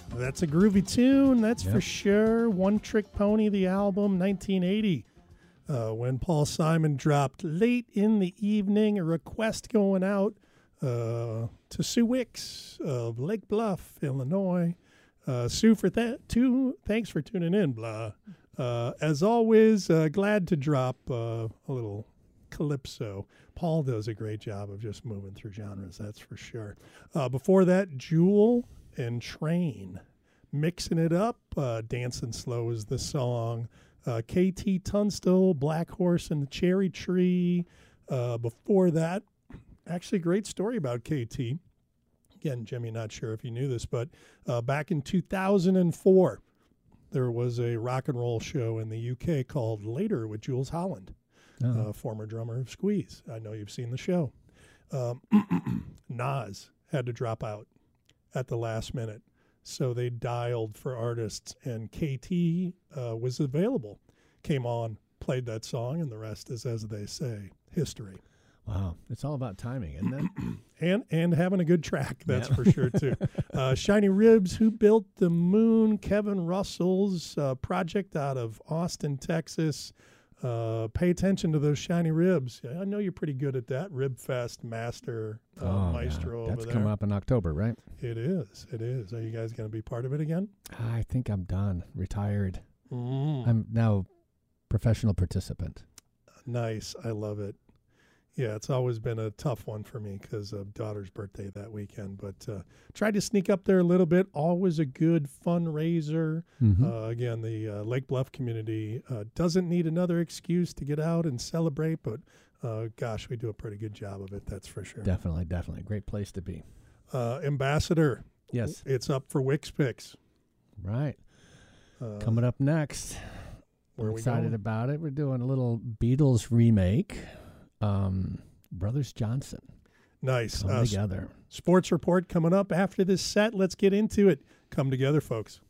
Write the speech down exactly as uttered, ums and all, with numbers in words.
That's a groovy tune, that's Yep. for sure. One Trick Pony, the album, nineteen eighty. Uh, when Paul Simon dropped late in the evening, a request going out uh, to Sue Wicks of Lake Bluff, Illinois. Uh, Sue, for that, too, thanks for tuning in, blah. Uh, as always, uh, glad to drop uh, a little calypso. Paul does a great job of just moving through genres, that's for sure. Uh, before that, Jewel and Train. Mixing it up, uh, Dancing Slow is the song. Uh, K T Tunstall, Black Horse and the Cherry Tree. Uh, before that, actually a great story about K T. Again, Jimmy, not sure if you knew this, but uh, back in two thousand four, there was a rock and roll show in the U K called Later with Jules Holland, Oh. uh, former drummer of Squeeze. I know you've seen the show. Um, Nas had to drop out at the last minute. So they dialed for artists, and K T uh, was available. Came on, played that song, and the rest is, as they say, history. Wow. It's all about timing, isn't it? And and having a good track, that's Yeah. for sure, too. Uh, Shiny Ribs, Who Built the Moon, Kevin Russell's uh, project out of Austin, Texas. Uh, pay attention to those shiny ribs. I know you're pretty good at that. Rib Fest master uh, Oh, maestro yeah. over That's there. coming up in October, right? It is. It is. Are you guys going to be part of it again? I think I'm done. Retired. Mm. I'm now professional participant. Nice. I love it. Yeah, it's always been a tough one for me because of daughter's birthday that weekend. But uh, tried to sneak up there a little bit. Always a good fundraiser. Mhm. Uh, again, the uh, Lake Bluff community uh, doesn't need another excuse to get out and celebrate. But uh, gosh, we do a pretty good job of it. That's for sure. Definitely, definitely. Great place to be. Uh, Ambassador. Yes. It's up for Wix Picks. Right. Uh, Coming up next. where We're we excited going? about it. We're doing a little Beatles remake. Um, Brothers Johnson. Nice. Come Uh, s- together. Sports report coming up after this set. Let's get into it. Come together, folks.